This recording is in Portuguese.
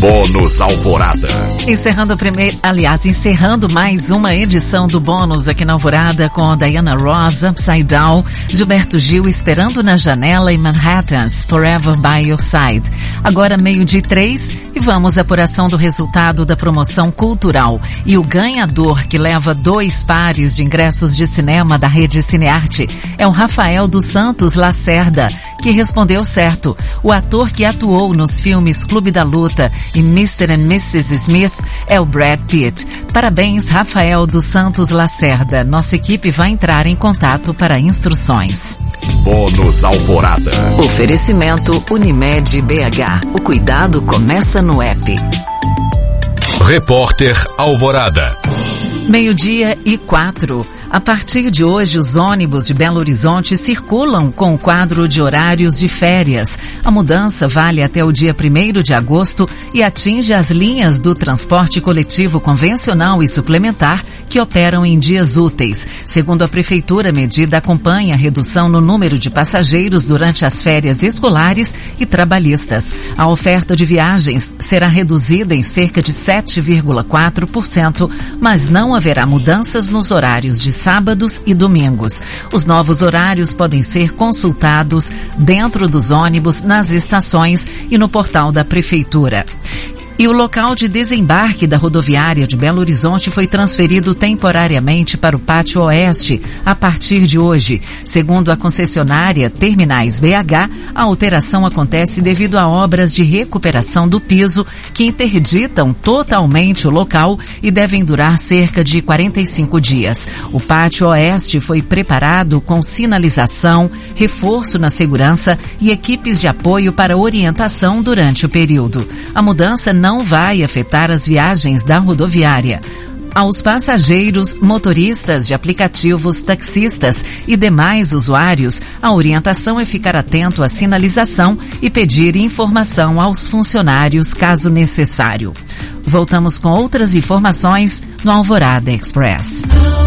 Bônus Alvorada. Encerrando mais uma edição do Bônus aqui na Alvorada com Diana Ross, Upside Down, Gilberto Gil, Esperando na Janela e Manhattan's Forever by Your Side. Agora 12:03 e vamos à apuração do resultado da promoção cultural. E o ganhador que leva 2 pares de ingressos de cinema da rede Cinearte é o Rafael dos Santos Lacerda, que respondeu certo. O ator que atuou nos filmes Clube da Luta e Mr. and Mrs. Smith é o Brad Pitt. Parabéns, Rafael dos Santos Lacerda. Nossa equipe vai entrar em contato para instruções. Bônus Alvorada. Oferecimento Unimed BH. O cuidado começa no app. Repórter Alvorada. 12:04. A partir de hoje, os ônibus de Belo Horizonte circulam com o quadro de horários de férias. A mudança vale até o dia 1º de agosto e atinge as linhas do transporte coletivo convencional e suplementar que operam em dias úteis. Segundo a Prefeitura, a medida acompanha a redução no número de passageiros durante as férias escolares e trabalhistas. A oferta de viagens será reduzida em cerca de 7,4%, mas não haverá mudanças nos horários de sábados e domingos. Os novos horários podem ser consultados dentro dos ônibus, nas estações e no portal da Prefeitura. E o local de desembarque da rodoviária de Belo Horizonte foi transferido temporariamente para o Pátio Oeste a partir de hoje. Segundo a concessionária Terminais BH, a alteração acontece devido a obras de recuperação do piso que interditam totalmente o local e devem durar cerca de 45 dias. O Pátio Oeste foi preparado com sinalização, reforço na segurança e equipes de apoio para orientação durante o período. A mudança não vai afetar as viagens da rodoviária. Aos passageiros, motoristas de aplicativos, taxistas e demais usuários, a orientação é ficar atento à sinalização e pedir informação aos funcionários caso necessário. Voltamos com outras informações no Alvorada Express.